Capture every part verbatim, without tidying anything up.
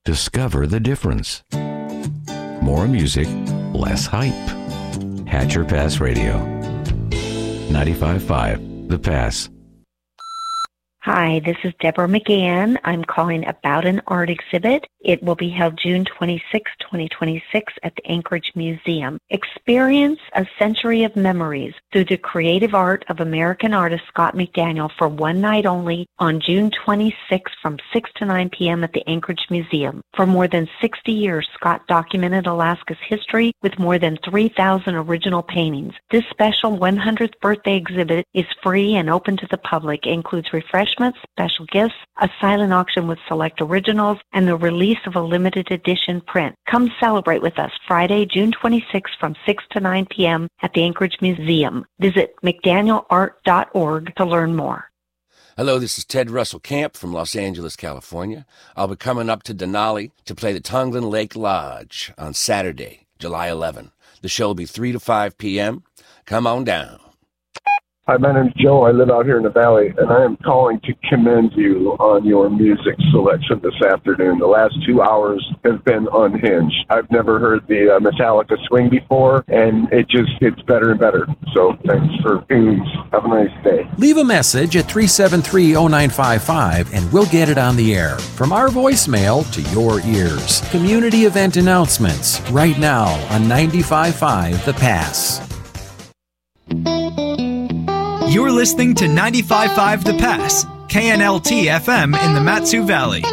Discover the difference. More music, less hype. Hatcher Pass Radio. ninety-five point five The Pass. Hi, this is Deborah McGann. I'm calling about an art exhibit. It will be held June twenty-sixth, twenty twenty-six at the Anchorage Museum. Experience a century of memories through the creative art of American artist Scott McDaniel for one night only on June twenty-sixth from six to nine p.m. at the Anchorage Museum. For more than sixty years, Scott documented Alaska's history with more than three thousand original paintings. This special one hundredth birthday exhibit is free and open to the public. It includes refreshments, special gifts, a silent auction with select originals, and the release of a limited edition print. Come celebrate with us Friday, June twenty-sixth from six to nine p.m. at the Anchorage Museum. Visit mcdaniel art dot org to learn more. Hello, this is Ted Russell Camp from Los Angeles, California. I'll be coming up to Denali to play the Tonglin Lake Lodge on Saturday, July eleventh. The show will be three to five p.m. Come on down. Hi, my name's Joe. I live out here in the valley, and I am calling to commend you on your music selection this afternoon. The last two hours have been unhinged. I've never heard the uh, Metallica swing before, and it just gets better and better. So thanks for tunes. Have a nice day. Leave a message at three seven three, oh nine five five, and we'll get it on the air. From our voicemail to your ears. Community event announcements right now on ninety-five point five The Pass. You're listening to ninety-five point five The Pass, K N L T F M in the Mat-Su Valley.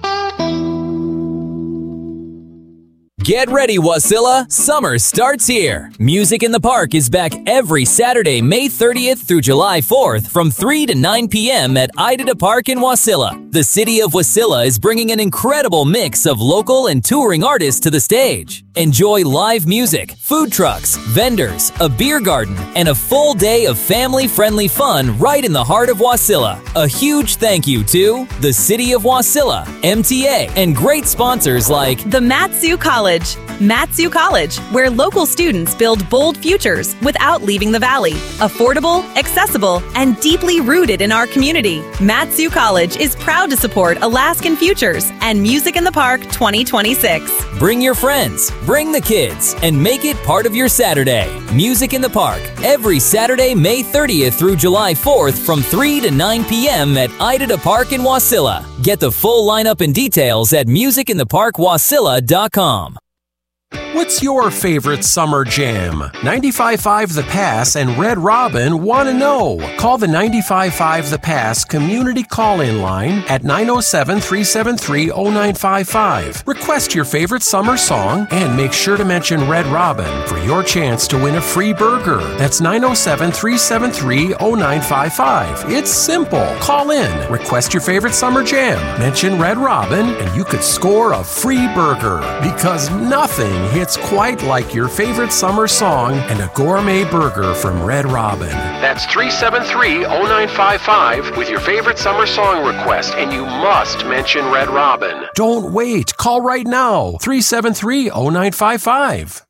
Get ready, Wasilla! Summer starts here. Music in the Park is back every Saturday, May thirtieth through July fourth from three to nine p.m. at Idada Park in Wasilla. The city of Wasilla is bringing an incredible mix of local and touring artists to the stage. Enjoy live music, food trucks, vendors, a beer garden, and a full day of family-friendly fun right in the heart of Wasilla. A huge thank you to the City of Wasilla, M T A, and great sponsors like the Mat-Su College. Mat-Su College, where local students build bold futures without leaving the valley. Affordable, accessible, and deeply rooted in our community. Mat-Su College is proud to support Alaskan Futures and Music in the Park twenty twenty-six. Bring your friends, bring the kids, and make it part of your Saturday. Music in the Park, every Saturday, May thirtieth through July fourth from three to nine p.m. at Idada Park in Wasilla. Get the full lineup and details at music in the park wasilla dot com. What's your favorite summer jam? ninety-five point five The Pass and Red Robin want to know. Call the ninety-five point five The Pass community call-in line at nine oh seven, three seven three, oh nine five five. Request your favorite summer song and make sure to mention Red Robin for your chance to win a free burger. That's nine oh seven, three seven three, oh nine five five. It's simple. Call in, request your favorite summer jam, mention Red Robin, and you could score a free burger. Because nothing hits quite like your favorite summer song and a gourmet burger from Red Robin. That's three seven three, oh nine five five with your favorite summer song request, and you must mention Red Robin. Don't wait. Call right now. three seven three, oh nine five five.